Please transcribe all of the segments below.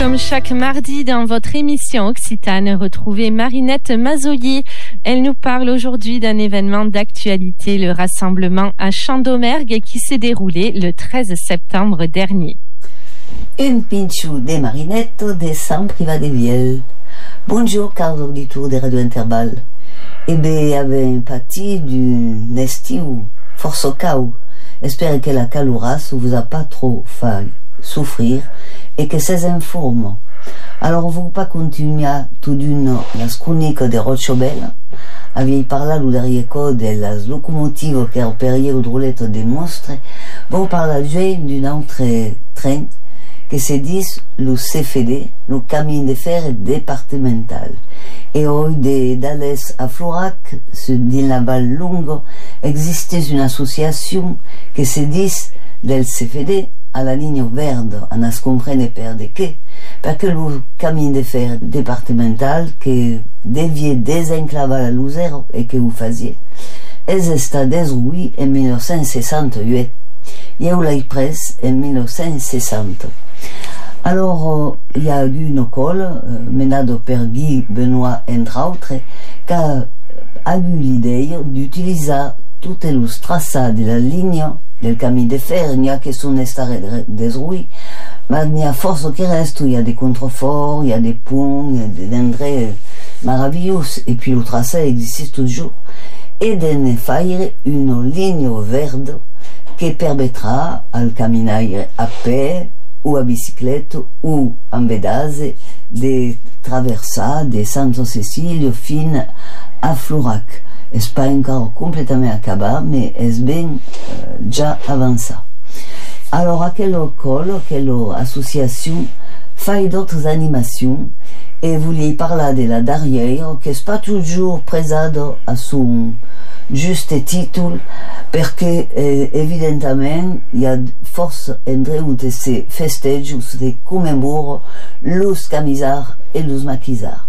Comme chaque mardi dans votre émission Occitane, retrouvez Marinette Mazoyer. Elle nous parle aujourd'hui d'un événement d'actualité, le rassemblement à Chandomergue qui s'est déroulé le 13 septembre dernier. Un pinchou de Marinette de San Privat de Viel. Bonjour, caro auditeurs de Radio Interval. Eh bien, avez pâti d'un estiu force cau. J'espère que la calourasse vous a pas trop fait souffrir et que c'est informe. Alors, vous pas continuer tout d'une la chronique de Rochobel. Aviez parlé le dernier code de las locomotives qui opéraient aux roulettes des monstres. Vous parlez d'un autre train que se dit le CFD, le Chemin de fer départemental. Et de d'Alès à Florac, dans la Val Longue, existe une association qui se dit del CFD à la ligne verte, on se comprenne per de què, parce que le Chemin de fer départemental que devait désenclaver la Lozère et que vous faisiez, est estat détruit en 1968. Il y a eu la presse en 1960. Alors, il y a eu une école, menée par Guy Benoît, entre autres, qui a eu l'idée d'utiliser toutes les traçades de la ligne del Chemin de fer. Il n'y a que son estat détruit, mais il y a force qui reste, il y a des contreforts, il y a des ponts, il y a des endroits merveilleux, et puis le tracé existe toujours. Et de faire une ligne verte qui permettra à caminner à pied ou à bicyclette ou en pédase de traverser de Santa Cecilia fin à Florac. C'est pas encore complètement acabé, mais c'est bien déjà avancé. Alors, à quelle école, quelle association fait d'autres animations et vous voulez parler de la derrière, qui n'est pas toujours présente à son juste titre, parce que, évidemment, il y a force endroits où se festège, où se commémore les camisards et les maquisards.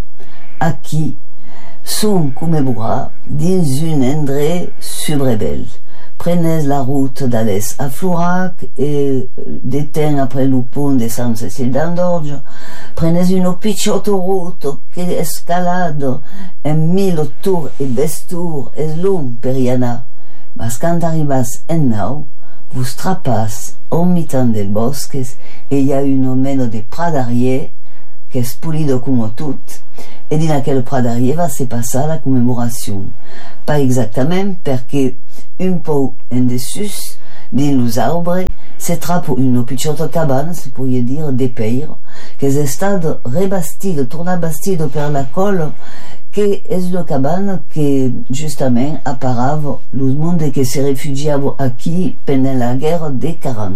Aquí sont commémorés dans une endroit subrebelle. Prenez la route d'Alès à Florac et déteint après le pont de San Cécile d'Andorge. Prenez une petite route qui escalade en 1000 tours et 10 tours et long per y anar. Mais quand arrivez en nau, vous trapassez au milieu des bosques et il y a une mène de pradarier qui est polido comme tout. Et dans quel pradarier va se passer la commémoration. Pas exactement, parce que un peu en dessus, dans les arbres, se trappe une petite cabane, se pourrait dire, des pères, qui est stade rebastide, tourna bastide per la colle, qui est une cabane qui, justement, apparave le monde qui se réfugiava aquí pendant la guerre des 40.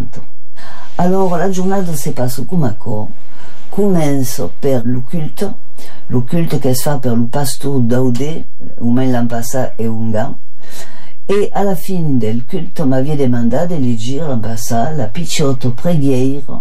Alors, la journée se passe comme quoi, commence par le culte qui se fait par le pasteur Daudé, ou même l'an passé et Ungan. Et à la fin du culte, on m'avait demandé de lire l'an passé la petite prière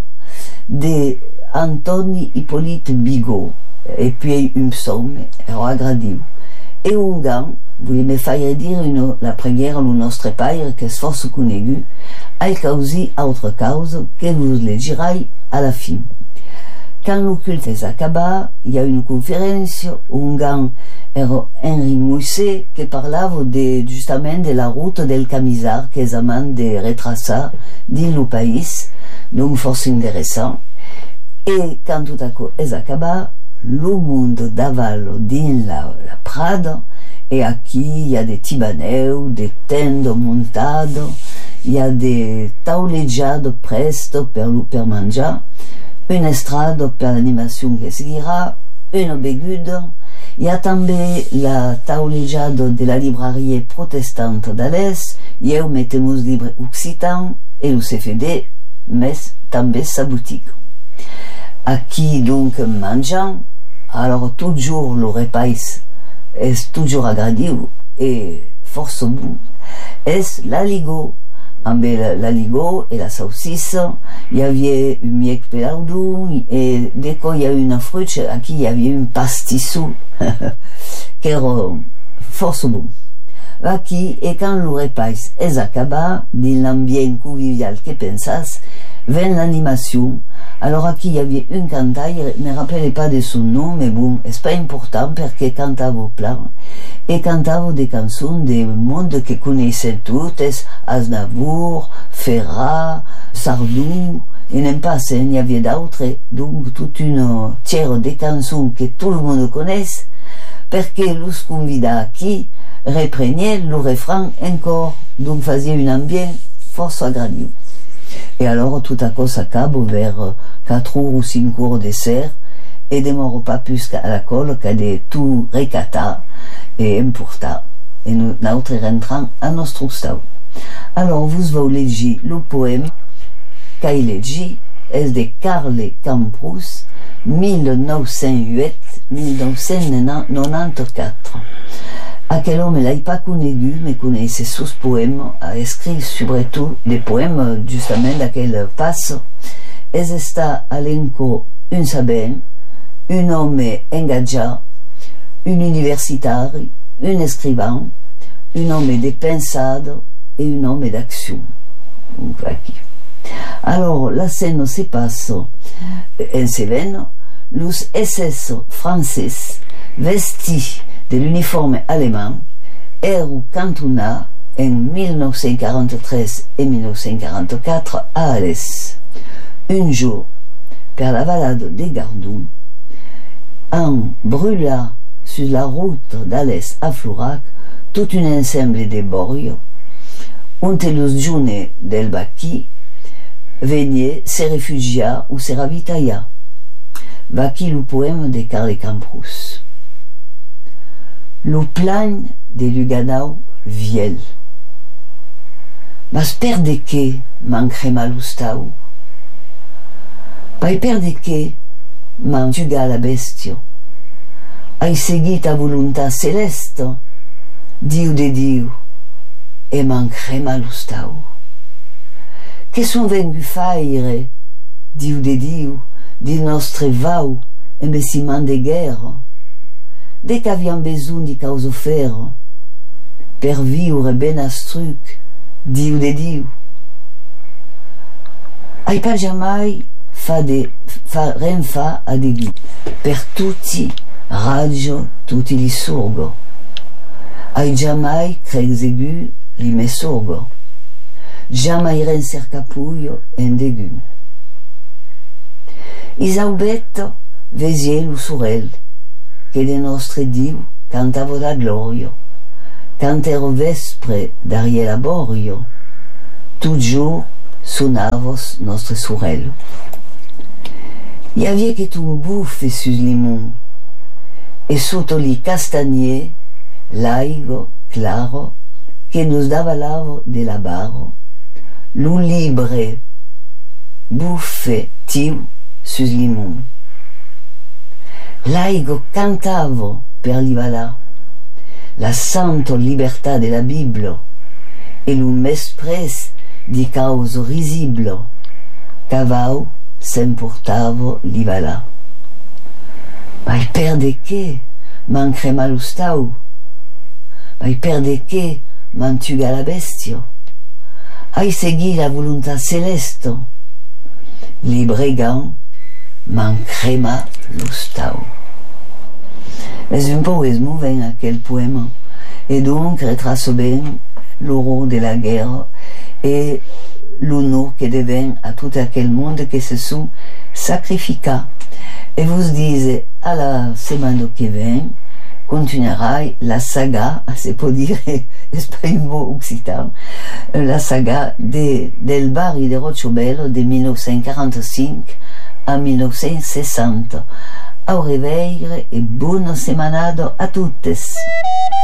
d'Antoni Hippolyte Bigot, et puis un psaume, et agradi. Et Ungan voulait me faire dire la prière le nostre Père, qui est force connue, a causé autre cause que vous le direz à la fin. Quand le culte est acabé, il y a une conférence où un gars, Henri Mousset, qui parlait justement de la route del camisard qui est amant de retracer dans le pays, donc force intéressant. Et quand tout à coup est acabé, le monde d'aval dans la prade, et aquí il y a des tibaneux, des tendes montades, il y a des taulejades presto per manger, une estrade per l'animation qui seguira, une bégude. Il y a també la taulejade de la librairie protestante d'Alès, il y a mettemos libre occitan et le CFD, mais també sa boutique. Aquí donc mangeant, alors toujours le repas est toujours agradi et force bon. Est l'aligot, amb l'aligot et la saucisse, il y avait un miec pelardo et dès qu'il y a une fruite, aquí il y avait un pastisseau qui era force bon. Aquí, et quand le repas est acabé, dans l'ambiance convivial que pensas, vient l'animation Alors aquí il y avait un cantaire, ne me rappelle pas de son nom, mais bon, c'est pas important parce que cantava plein. Et cantava des chansons du monde que connaissait toutes, Aznavour, Ferrat, Sardou, et n'aime pas, il y avait d'autres, donc toute une tiers de chansons que tout le monde connaît, parce que los convida qui reprenaient le refrain encore, donc faisait une ambiance force agréable. Et alors tout à coup s'accabe vers 4 ou 5 heures de serre et demore pas plus qu'à la colle qu'à de tout recata et importa. Et nous rentrons à notre stau. Alors vous voulez lire le poème qu'il legi est de Karl Camprus 1908-1994. Aquel homme l'ai pas connu, mais connaissait sus poèmes, a écrit surtout des poèmes justement d'aquel passe. Et está alenco un saber, un homme engagé, un universitaire, un écrivain, un homme de pensade et un homme d'action. Donc, alors, la scène se passe en Cévennes, los SS français vestis de l'uniforme allemand erano cantonnats en 1943 et 1944 à Alès. Un jour, per la balade des Gardons, en brûla sur la route d'Alès à Florac tout un ensemble de bords, on los jeunes del Baqui venaient se réfugier ou se ravitailler. Baqui le poème de Karl Camprus. Le plan de Luganau viel. Mas per de què m'encrema l'ustau? Pai per de què m'entuga la bestia? Hai seguit a voluntat celeste, Diu de Diu, e m'encrema l'ustau. Què son vengu faire, Diu de Diu, di nostre vau, embeciment de guerra? Dès qu'aviam besoin de cause faire, per viure ben astruc, Diu de Diu. Ai pas jamais renfa a Diu, per tutti raggio, tutti li sorgo. Ai jamais crezegu li me sorgo. Jamais renser capullo en degu. Isaubet vesie lo sorel, che de nostre Diu cantavo la gloria, cantero vespre d'arie laborio, tout jour sonavos nostre sorello. I havia che un buffe sus limon, e sotto li castagnier, laigo, claro, che nos dava lavo de la barro, lu libre, buffe tiu sus limon. Laigo cantavo per l'ivala, la santa libertà della Bibbia, e lu m'espres di causa risibile, cavau s'emportavo l'ivala. Ma per de che m'encrema lo stau? Ma per de che m'entuga la bestia? Hai segui la volontà celeste? Li brigand m'encrema lo stau. Es un peu esmouvant aquel poème, et donc retrace bien l'horreur de la guerre et l'honneur que devient à tout aquel monde qui se sont sacrifiés. Et vous dites, à la semaine qui vient, continuera la saga, c'est pour dire, c'est pas un mot occitan, la saga del barri de Rochobel de 1945 à 1960. Au revoir et bonne semanado a toutes.